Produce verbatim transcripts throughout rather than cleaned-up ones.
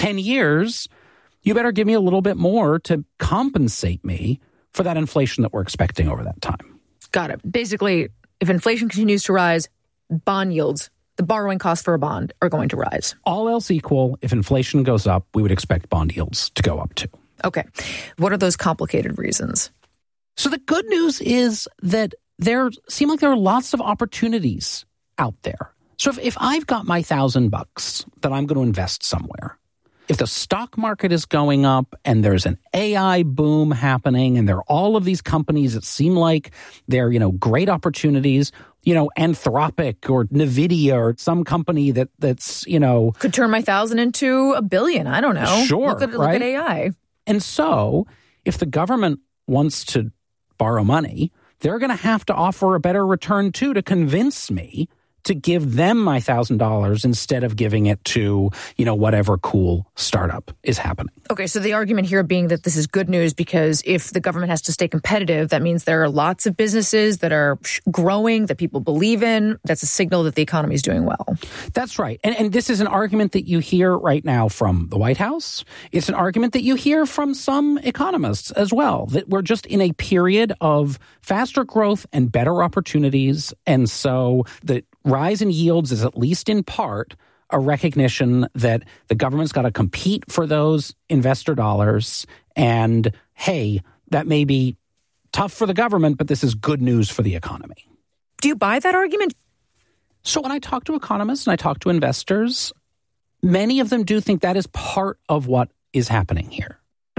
ten years, you better give me a little bit more to compensate me for that inflation that we're expecting over that time. Got it. Basically, if inflation continues to rise, bond yields, the borrowing costs for a bond, are going to rise. All else equal, if inflation goes up, we would expect bond yields to go up too. Okay. What are those complicated reasons? So the good news is that there seem like there are lots of opportunities out there. So if, if I've got my thousand bucks that I'm going to invest somewhere, if the stock market is going up and there's an A I boom happening and there are all of these companies that seem like they're, you know, great opportunities, you know, Anthropic or NVIDIA or some company that that's, you know. Could turn my thousand into a billion. I don't know. Sure. Look at, right? look at A I. And so if the government wants to borrow money, they're going to have to offer a better return too to convince me to give them my one thousand dollars instead of giving it to, you know, whatever cool startup is happening. Okay, so the argument here being that this is good news because if the government has to stay competitive, that means there are lots of businesses that are growing, that people believe in. That's a signal that the economy is doing well. That's right. And, and this is an argument that you hear right now from the White House. It's an argument that you hear from some economists as well, that we're just in a period of faster growth and better opportunities. And so the rise in yields is at least in part a recognition that the government's got to compete for those investor dollars. And hey, that may be tough for the government, but this is good news for the economy. Do you buy that argument? So when I talk to economists and I talk to investors, many of them do think that is part of what is happening here.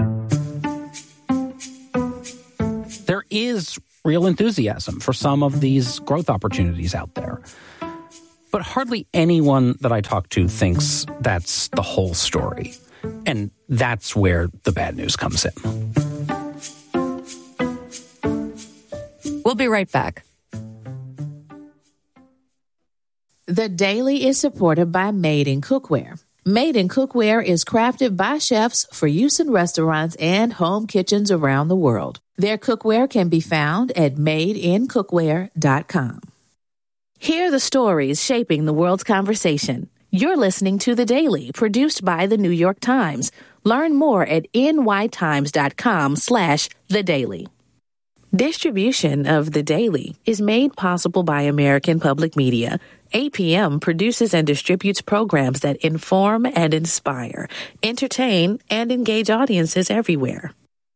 There is real enthusiasm for some of these growth opportunities out there. But hardly anyone that I talk to thinks that's the whole story. And that's where the bad news comes in. We'll be right back. The Daily is supported by Made in Cookware. Made in Cookware is crafted by chefs for use in restaurants and home kitchens around the world. Their cookware can be found at made in cookware dot com. Hear the stories shaping the world's conversation. You're listening to The Daily, produced by The New York Times. Learn more at n y times dot com slash the daily. Distribution of The Daily is made possible by American Public Media. A P M produces and distributes programs that inform and inspire, entertain, and engage audiences everywhere.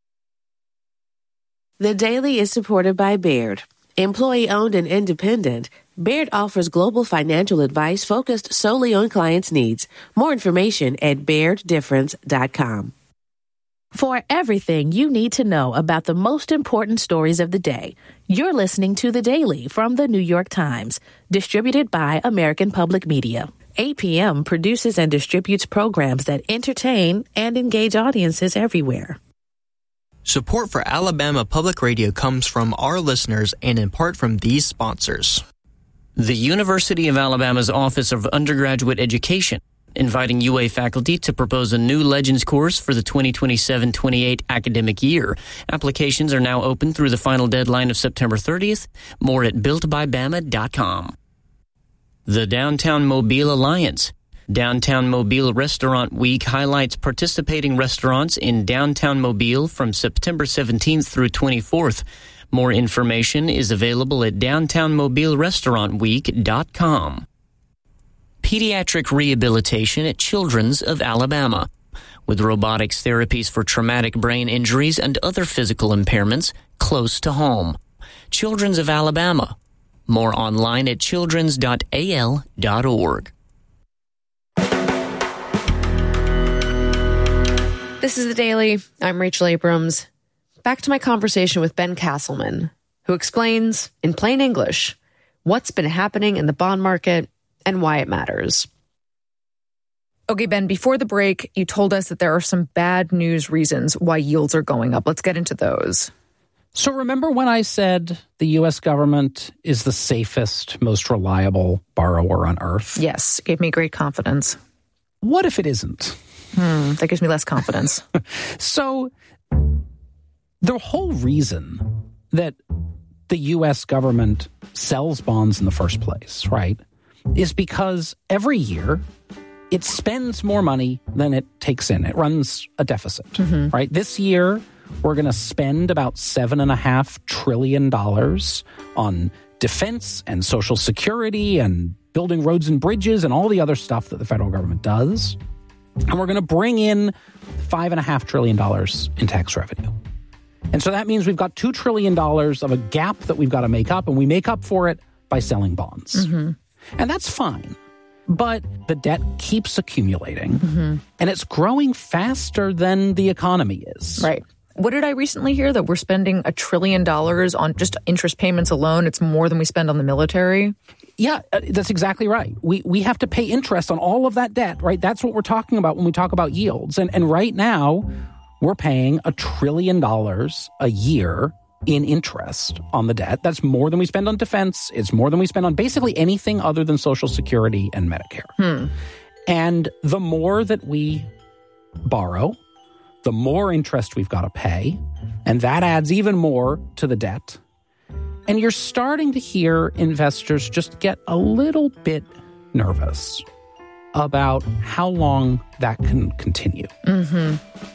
The Daily is supported by Baird. Employee-owned and independent, Baird offers global financial advice focused solely on clients' needs. More information at baird difference dot com. For everything you need to know about the most important stories of the day, you're listening to The Daily from The New York Times, distributed by American Public Media. A P M produces and distributes programs that entertain and engage audiences everywhere. Support for Alabama Public Radio comes from our listeners and in part from these sponsors. The University of Alabama's Office of Undergraduate Education, inviting U A faculty to propose a new Legends course for the twenty twenty-seven twenty-eight academic year. Applications are now open through the final deadline of September thirtieth. More at built by bama dot com. The Downtown Mobile Alliance. Downtown Mobile Restaurant Week highlights participating restaurants in downtown Mobile from September seventeenth through twenty-fourth. More information is available at downtown mobile restaurant week dot com. Pediatric rehabilitation at Children's of Alabama. With robotics therapies for traumatic brain injuries and other physical impairments close to home. Children's of Alabama. More online at childrens dot a l dot org. This is The Daily. I'm Rachel Abrams. Back to my conversation with Ben Castleman, who explains, in plain English, what's been happening in the bond market and why it matters. Okay, Ben, before the break, you told us that there are some bad news reasons why yields are going up. Let's get into those. So remember when I said the U S government is the safest, most reliable borrower on earth? Yes, gave me great confidence. What if it isn't? Hmm, that gives me less confidence. So the whole reason that the U S government sells bonds in the first place, right, is because every year it spends more money than it takes in. It runs a deficit, mm-hmm. right? This year, we're going to spend about seven and a half trillion dollars on defense and Social Security and building roads and bridges and all the other stuff that the federal government does. And we're going to bring in five and a half trillion dollars in tax revenue. And so that means we've got two trillion dollars of a gap that we've got to make up, and we make up for it by selling bonds. Mm-hmm. And that's fine. But the debt keeps accumulating, mm-hmm. and it's growing faster than the economy is. Right. What did I recently hear? That we're spending a trillion dollars on just interest payments alone. It's more than we spend on the military. Yeah, that's exactly right. We we have to pay interest on all of that debt, right? That's what we're talking about when we talk about yields. And and right now, we're paying a trillion dollars a year in interest on the debt. That's more than we spend on defense. It's more than we spend on basically anything other than Social Security and Medicare. Hmm. And the more that we borrow, the more interest we've got to pay, and that adds even more to the debt. And you're starting to hear investors just get a little bit nervous about how long that can continue. Mm-hmm.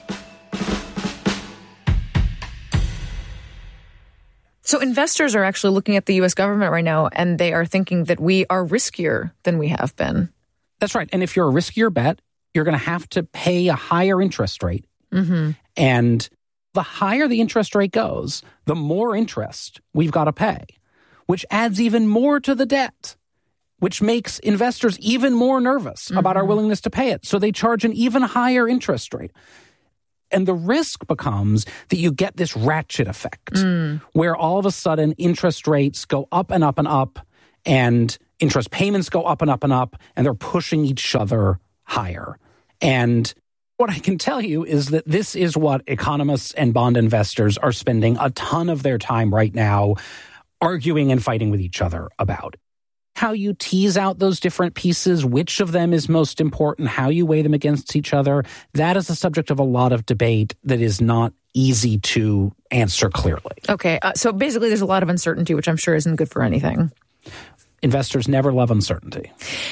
So investors are actually looking at the U S government right now, and they are thinking that we are riskier than we have been. That's right. And if you're a riskier bet, you're going to have to pay a higher interest rate. Mm-hmm. And the higher the interest rate goes, the more interest we've got to pay, which adds even more to the debt, which makes investors even more nervous mm-hmm. about our willingness to pay it. So they charge an even higher interest rate. And the risk becomes that you get this ratchet effect mm. where all of a sudden interest rates go up and up and up, and interest payments go up and up and up, and they're pushing each other higher. And what I can tell you is that this is what economists and bond investors are spending a ton of their time right now arguing and fighting with each other about. How you tease out those different pieces, which of them is most important, how you weigh them against each other, that is the subject of a lot of debate that is not easy to answer clearly. Okay, uh, so basically there's a lot of uncertainty, which I'm sure isn't good for anything. Investors never love uncertainty.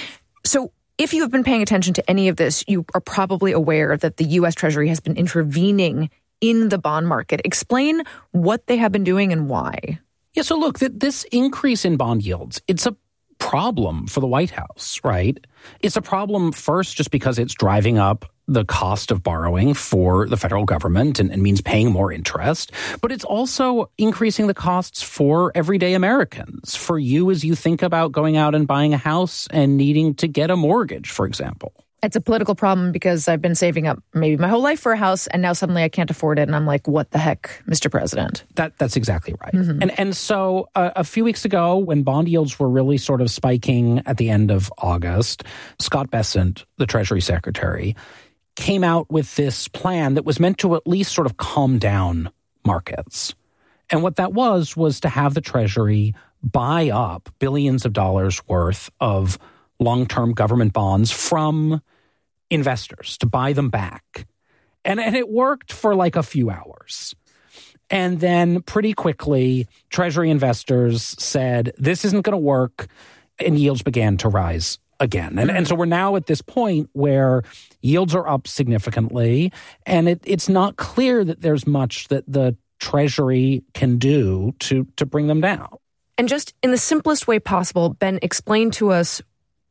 So if you have been paying attention to any of this, you are probably aware that the U S Treasury has been intervening in the bond market. Explain what they have been doing and why. Yeah, so look, th- this increase in bond yields, it's a problem for the White House, right? It's a problem first just because it's driving up the cost of borrowing for the federal government and, and means paying more interest. But it's also increasing the costs for everyday Americans, for you as you think about going out and buying a house and needing to get a mortgage, for example. It's a political problem because I've been saving up maybe my whole life for a house, and now suddenly I can't afford it. And I'm like, what the heck, Mister President? That That's exactly right. Mm-hmm. And and so uh, a few weeks ago, when bond yields were really sort of spiking at the end of August, Scott Bessent, the Treasury Secretary, came out with this plan that was meant to at least sort of calm down markets. And what that was, was to have the Treasury buy up billions of dollars worth of long-term government bonds from investors, to buy them back. And, and it worked for like a few hours. And then pretty quickly, Treasury investors said, this isn't going to work, and yields began to rise again. And, and so we're now at this point where yields are up significantly, and it, it's not clear that there's much that the Treasury can do to, to bring them down. And just in the simplest way possible, Ben, explain to us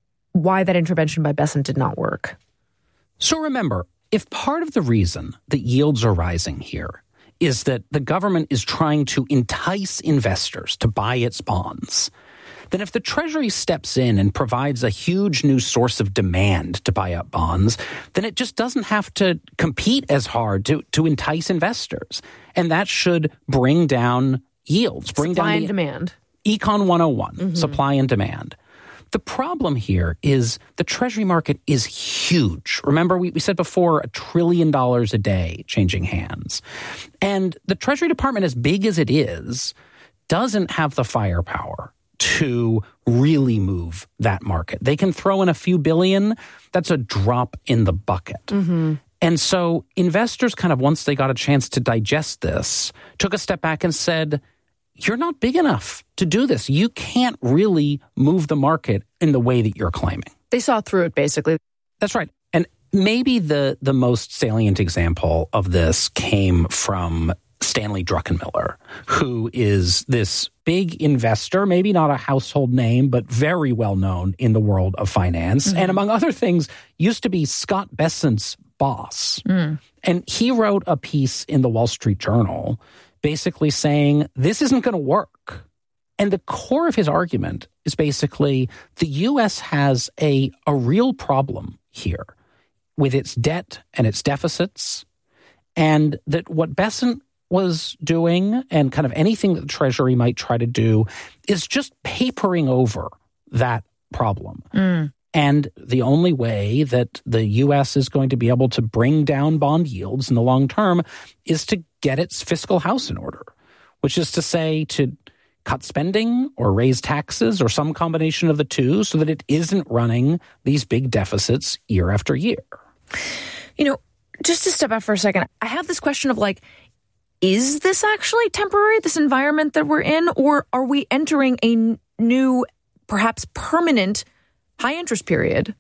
why that intervention by Bessent did not work. So remember, if part of the reason that yields are rising here is that the government is trying to entice investors to buy its bonds, then if the Treasury steps in and provides a huge new source of demand to buy up bonds, then it just doesn't have to compete as hard to, to entice investors. And that should bring down yields. Bring supply down and the, demand. Econ one oh one, mm-hmm. Supply and demand. The problem here is the Treasury market is huge. Remember, we, we said before, a trillion dollars a day changing hands. And the Treasury Department, as big as it is, doesn't have the firepower to really move that market. They can throw in a few billion. That's a drop in the bucket. Mm-hmm. And so investors kind of, once they got a chance to digest this, took a step back and said, you're not big enough to do this. You can't really move the market in the way that you're claiming. They saw through it, basically. That's right. And maybe the, the most salient example of this came from Stanley Druckenmiller, who is this big investor, maybe not a household name, but very well known in the world of finance. Mm-hmm. And among other things, used to be Scott Bessent's boss. Mm. And he wrote a piece in the Wall Street Journal basically saying, this isn't going to work. And the core of his argument is basically the U S has a, a real problem here with its debt and its deficits, and that what Bessent was doing, and kind of anything that the Treasury might try to do, is just papering over that problem. Mm. And the only way that the U S is going to be able to bring down bond yields in the long term is to get its fiscal house in order, which is to say to cut spending or raise taxes or some combination of the two so that it isn't running these big deficits year after year. You know, just to step out for a second, I have this question of like, is this actually temporary, this environment that we're in, or are we entering a n- new, perhaps permanent high interest period?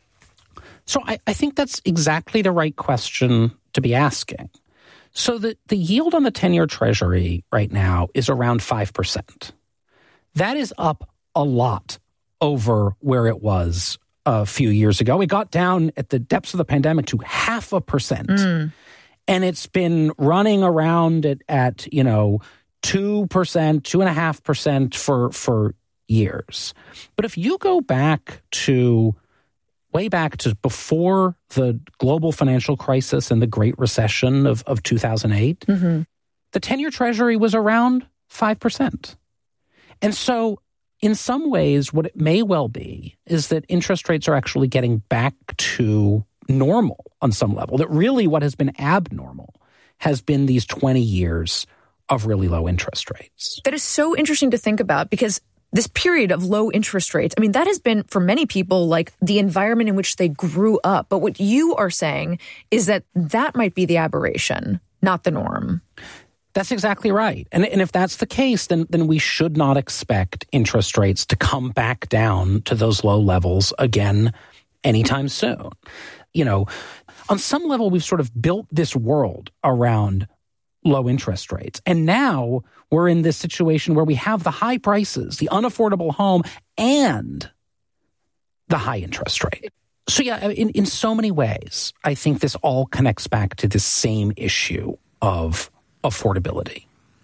So I, I think that's exactly the right question to be asking. So the, the yield on the ten-year Treasury right now is around five percent. That is up a lot over where it was a few years ago. It got down at the depths of the pandemic to half a percent. Mm. And it's been running around at, at you know, two percent, two point five percent for, for years. But if you go back to, way back to before the global financial crisis and the Great Recession of, of two thousand eight, mm-hmm. the ten-year Treasury was around five percent. And so in some ways, what it may well be is that interest rates are actually getting back to normal on some level, that really what has been abnormal has been these twenty years of really low interest rates. That is so interesting to think about, because this period of low interest rates, I mean, that has been for many people like the environment in which they grew up. But what you are saying is that that might be the aberration, not the norm. That's exactly right. And, and if that's the case, then, then we should not expect interest rates to come back down to those low levels again anytime soon. You know, on some level, we've sort of built this world around low interest rates. And now we're in this situation where we have the high prices, the unaffordable home, and the high interest rate. So yeah, in, in so many ways, I think this all connects back to this same issue of affordability.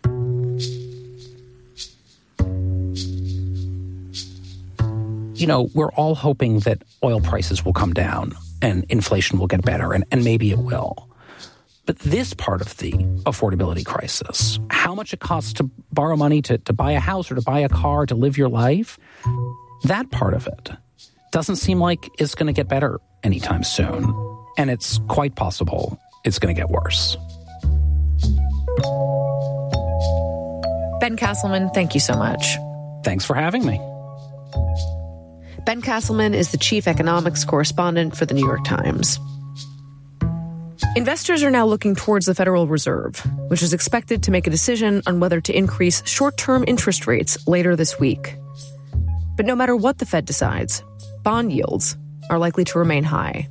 You know, we're all hoping that oil prices will come down and inflation will get better, and, and maybe it will. But this part of the affordability crisis, how much it costs to borrow money to, to buy a house or to buy a car, to live your life, that part of it doesn't seem like it's going to get better anytime soon. And it's quite possible it's going to get worse. Ben Castleman, thank you so much. Thanks for having me. Ben Castleman is the chief economics correspondent for the New York Times. Investors are now looking towards the Federal Reserve, which is expected to make a decision on whether to increase short-term interest rates later this week. But no matter what the Fed decides, bond yields are likely to remain high.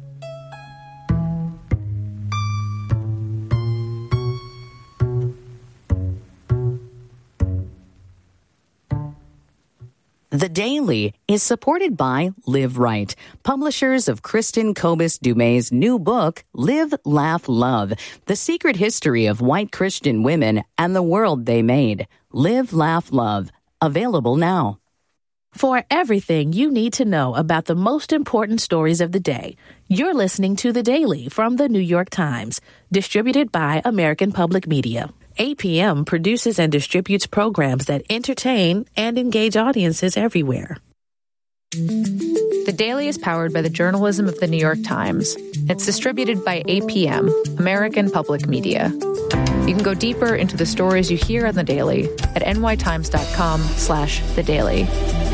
The Daily is supported by Live Right, publishers of Kristen Kobus Dumay's new book, Live, Laugh, Love, The Secret History of White Christian Women and the World They Made. Live, Laugh, Love. Available now. For everything you need to know about the most important stories of the day, you're listening to The Daily from The New York Times, distributed by American Public Media. A P M produces and distributes programs that entertain and engage audiences everywhere. The Daily is powered by the journalism of The New York Times. It's distributed by A P M, American Public Media. You can go deeper into the stories you hear on The Daily at nytimes.com slash The Daily.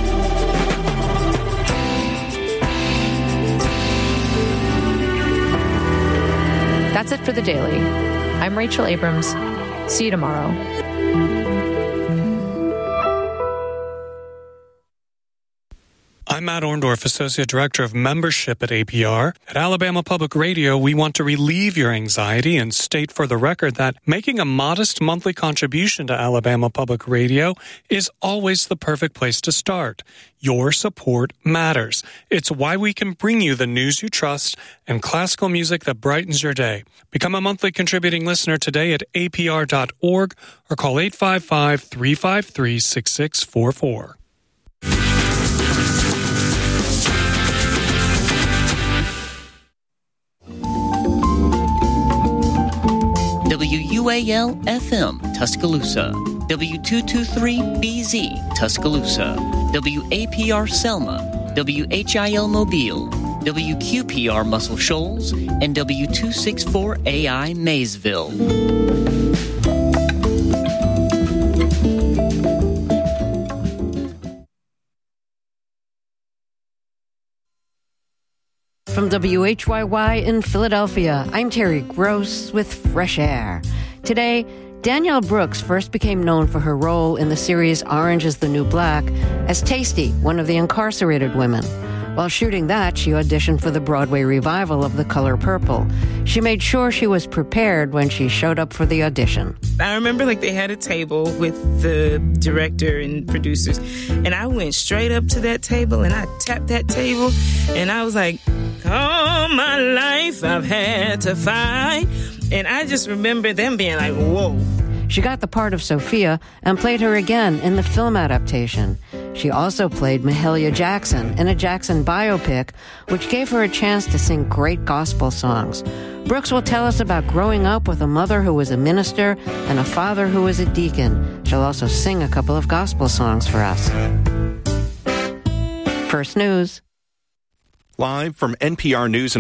That's it for The Daily. I'm Rachel Abrams. See you tomorrow. I'm Matt Orndorff, Associate Director of Membership at A P R. At Alabama Public Radio, we want to relieve your anxiety and state for the record that making a modest monthly contribution to Alabama Public Radio is always the perfect place to start. Your support matters. It's why we can bring you the news you trust and classical music that brightens your day. Become a monthly contributing listener today at A P R dot org or call eight five five, three five three, six six four four. W U A L F M, Tuscaloosa. W two twenty-three B Z, Tuscaloosa. W A P R Selma. W H I L Mobile. W Q P R Muscle Shoals. And W two sixty-four A I Maysville. From W H Y Y in Philadelphia, I'm Terry Gross with Fresh Air. Today, Danielle Brooks first became known for her role in the series Orange is the New Black as Tasty, one of the incarcerated women. While shooting that, she auditioned for the Broadway revival of The Color Purple. She made sure she was prepared when she showed up for the audition. I remember like they had a table with the director and producers, and I went straight up to that table and I tapped that table, and I was like, all my life I've had to fight. And I just remember them being like, whoa. She got the part of Sophia and played her again in the film adaptation. She also played Mahalia Jackson in a Jackson biopic, which gave her a chance to sing great gospel songs. Brooks will tell us about growing up with a mother who was a minister and a father who was a deacon. She'll also sing a couple of gospel songs for us. First News. Live from N P R News and